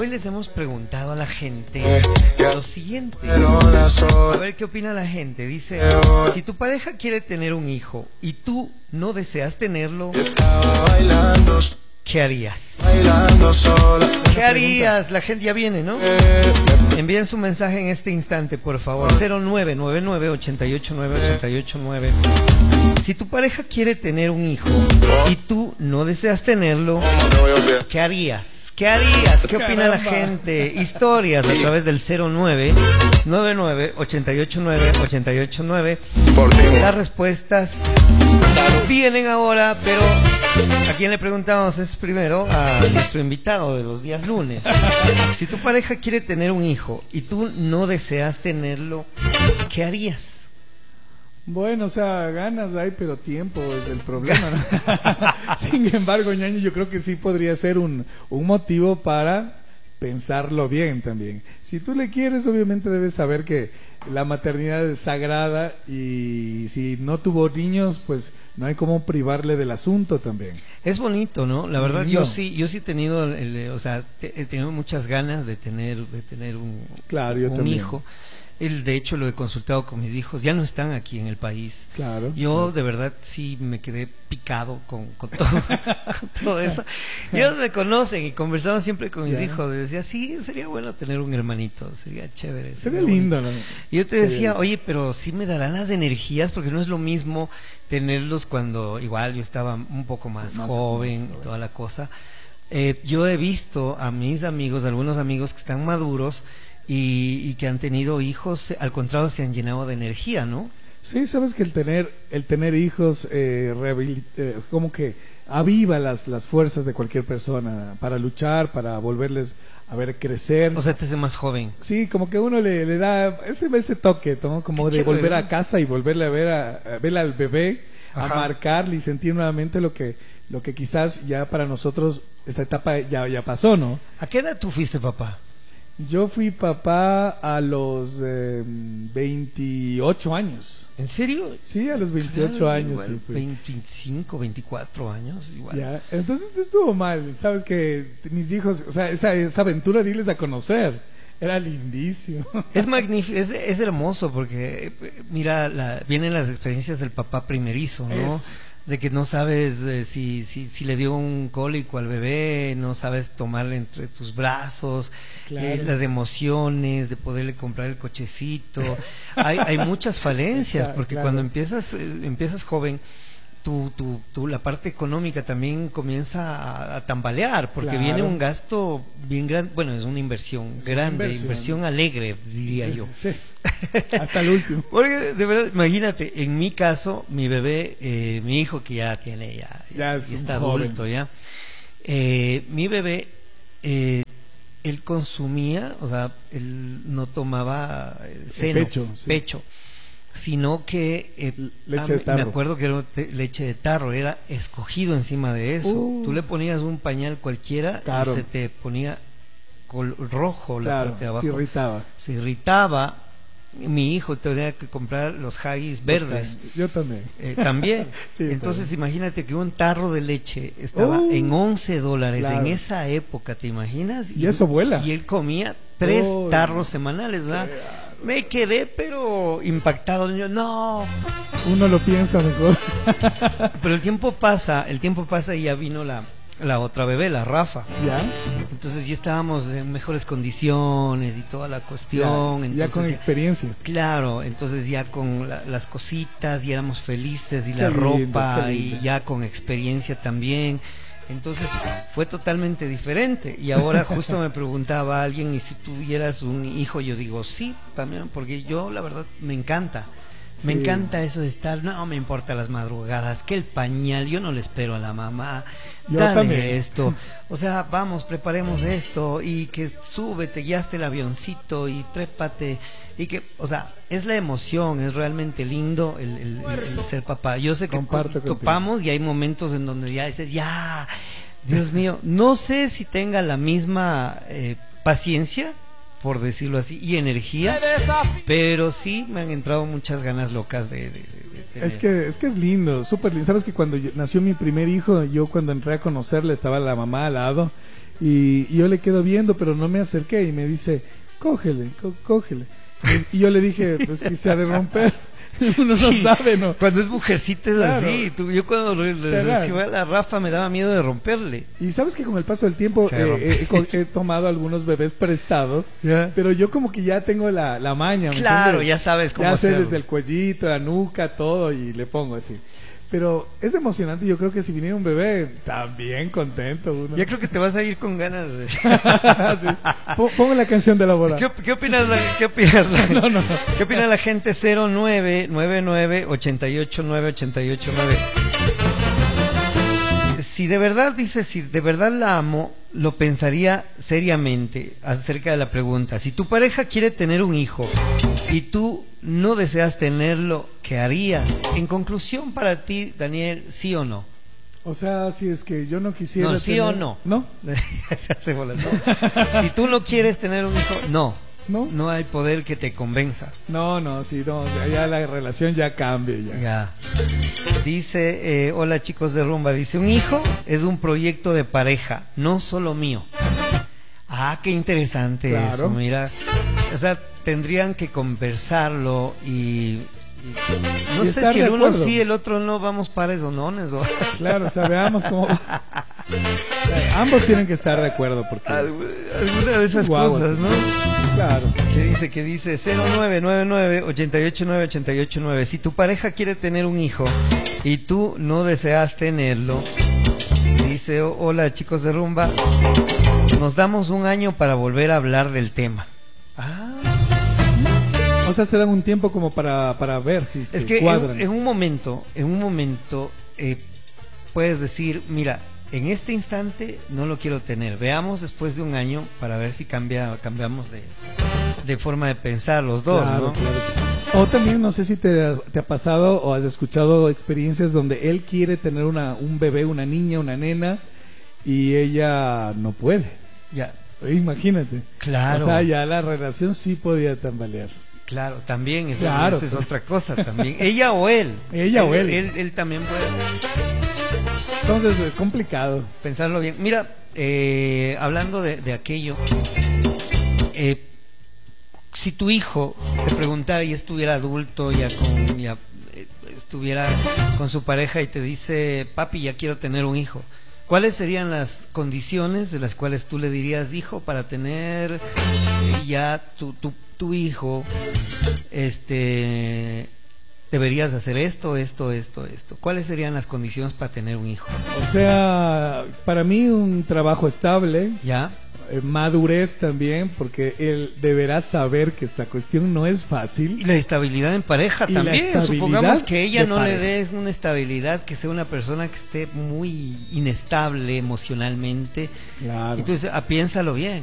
hoy les hemos preguntado a la gente lo siguiente. A ver qué opina la gente. Dice, si tu pareja quiere tener un hijo y tú no deseas tenerlo, ¿qué harías? ¿Qué harías? La gente ya viene, ¿no? Envíen su mensaje en este instante, por favor. 0999-889-889. Si tu pareja quiere tener un hijo y tú no deseas tenerlo, ¿qué harías? ¿Qué harías? ¿Qué opina la gente? Historias a través del 0999-889-889. Las respuestas vienen ahora, pero ¿a quién le preguntamos? Es primero a nuestro invitado de los días lunes. Si tu pareja quiere tener un hijo y tú no deseas tenerlo, ¿qué harías? Bueno, o sea, ganas hay, pero tiempo es el problema, ¿no? Sin embargo, ñaño, yo creo que sí podría ser un motivo para pensarlo bien también. Si tú le quieres, obviamente debes saber que la maternidad es sagrada y si no tuvo niños, pues no hay cómo privarle del asunto también. Es bonito, ¿no? La verdad, yo sí he tenido, o sea, he tenido muchas ganas de tener un hijo. De hecho, lo he consultado con mis hijos, ya no están aquí en el país. Claro. Yo de verdad sí me quedé picado con todo, con todo eso. Ellos me conocen y conversaba siempre con mis hijos. Decía, sí, sería bueno tener un hermanito, sería chévere. Sería lindo, ¿no? Y yo te decía, oye, pero sí me darán las energías, porque no es lo mismo tenerlos cuando igual yo estaba un poco más joven y toda la cosa. Yo he visto a mis amigos, algunos amigos que están maduros, y que han tenido hijos, al contrario, se han llenado de energía, ¿no? Sí, sabes que el tener hijos como que aviva las fuerzas de cualquier persona para luchar, para volverles a ver crecer. O sea, te hace más joven. Sí, como que uno le da ese toque, ¿no? Como qué de chévere, volver ¿no? a casa y volverle a ver al bebé, Ajá. a marcarle y sentir nuevamente lo que quizás ya para nosotros esa etapa ya pasó, ¿no? ¿A qué edad tú fuiste papá? Yo fui papá a los 28 años. ¿En serio? Sí, a los 28 Claro, años. igual, Sí fui. 25, 24 años, igual. Ya, entonces no estuvo mal. Sabes que mis hijos, o sea, esa aventura de irles a conocer era lindísimo. Es magnífico, es hermoso porque, mira, vienen las experiencias del papá primerizo, ¿no? De que no sabes si le dio un cólico al bebé, no sabes tomarle entre tus brazos, Claro. las emociones de poderle comprar el cochecito. Hay muchas falencias, porque Claro. cuando empiezas joven, la parte económica también comienza a tambalear, porque Claro. viene un gasto bien grande, bueno, es una inversión grande, inversión alegre, diría yo. Sí. Hasta el último. Porque de verdad, imagínate, en mi caso, mi bebé, mi hijo que ya tiene, ya está adulto ya, mi bebé, él consumía, o sea, él no tomaba seno, pecho, sino que leche de tarro. me acuerdo que era leche de tarro, era escogido encima de eso. Tú le ponías un pañal cualquiera, claro, y se te ponía rojo, la parte de abajo. Se irritaba. Mi hijo tenía que comprar los Huggies verdes. Yo también. También. Sí, entonces también. Imagínate que un tarro de leche estaba en $11 claro. en esa época, ¿te imaginas? Y eso vuela. Y él comía 3 tarros semanales, ¿verdad? Me quedé pero impactado. Yo, no. Uno lo piensa mejor. Pero el tiempo pasa y ya vino la otra bebé, la Rafa. ¿Ya? Entonces ya estábamos en mejores condiciones y toda la cuestión. Ya con experiencia. Claro, entonces ya con las cositas, ya éramos felices y Qué la lindo, ropa qué lindo. y ya con experiencia también. Entonces fue totalmente diferente. Y ahora justo me preguntaba alguien, ¿y si tuvieras un hijo? Yo digo, sí, también, porque yo la verdad me encanta. Me encanta eso de estar, no me importa las madrugadas, que el pañal, yo no le espero a la mamá, dale esto, o sea, vamos, preparemos esto, y que súbete, ya esté el avioncito, y trépate, y que, o sea, es la emoción, es realmente lindo el ser papá. Yo sé que topamos y hay momentos en donde ya dices, ya, Dios mío, no sé si tenga la misma paciencia, por decirlo así, y energía, pero sí me han entrado muchas ganas locas de tener. Es que es lindo, súper lindo. Sabes que cuando nació mi primer hijo, yo cuando entré a conocerle estaba la mamá al lado Y yo le quedo viendo, pero no me acerqué y me dice, cógele, cógele. Y yo le dije, pues que se ha de romper. Uno no sabe, ¿no? Cuando es mujercita es Claro. así. Yo cuando le recibí a la Rafa me daba miedo de romperle. Y sabes que con el paso del tiempo he tomado algunos bebés prestados, Ya. pero yo como que ya tengo la maña. ¿me Claro, entiendes? ya sabes cómo Ya sé hacerlo. desde el cuellito, la nuca, todo, y le pongo así. Pero es emocionante, yo creo que si viniera un bebé, también contento uno. Ya creo que te vas a ir con ganas de... Sí. Pongo la canción de la boda. ¿Qué opinas? ¿Qué opinas? No. ¿Qué opina la gente? 0999 889 889. Si de verdad dice, si de verdad la amo, lo pensaría seriamente acerca de la pregunta. Si tu pareja quiere tener un hijo y tú no deseas tenerlo, ¿qué harías? En conclusión, para ti, Daniel, ¿sí o no? O sea, si es que yo no quisiera. No, ¿sí tener- o no? No, Se hace bolas, ¿no? Si tú no quieres tener un hijo, no. no, No hay poder que te convenza. no, sí, no, o sea, ya la relación ya cambia ya. Ya. Dice, hola chicos de Rumba, dice, un hijo es un proyecto de pareja, no solo mío. Ah, qué interesante Claro. eso, mira. O sea, tendrían que conversarlo y no Y sé estar si de el uno acuerdo. sí, el otro no, vamos pares o nones o Claro, o sea, veamos cómo. Ambos tienen que estar de acuerdo porque. alguna de esas Guau, cosas, sí. ¿no? Claro. ¿Qué dice? 0999 889 889. Si tu pareja quiere tener un hijo y tú no deseas tenerlo, dice, hola chicos de Rumba, nos damos un año para volver a hablar del tema. Ah, O sea, se dan un tiempo como para ver si es se que cuadran. en un momento puedes decir, mira, en este instante no lo quiero tener. Veamos después de un año para ver si cambiamos de forma de pensar los dos, Claro, ¿no? claro que sí. O también no sé si te ha pasado o has escuchado experiencias donde él quiere tener un bebé, una niña, una nena y ella no puede. Ya, Imagínate. claro. O sea, ya la relación sí podía tambalear. Claro, también Claro, esa es pues. otra cosa también. Ella o él. Ella o él. Él también puede Entonces es complicado. pensarlo bien. Mira, hablando de aquello, si tu hijo te preguntara y estuviera adulto, estuviera con su pareja y te dice, papi, ya quiero tener un hijo, ¿cuáles serían las condiciones de las cuales tú le dirías, hijo, para tener ya tu hijo, deberías hacer esto? ¿Cuáles serían las condiciones para tener un hijo? O sea, para mí un trabajo estable, ¿Ya? madurez también, porque él deberá saber que esta cuestión no es fácil. Y la estabilidad en pareja Y la también. estabilidad Supongamos que ella de no le pareja. dé una estabilidad, que sea una persona que esté muy inestable emocionalmente. Claro. Entonces, piénsalo bien.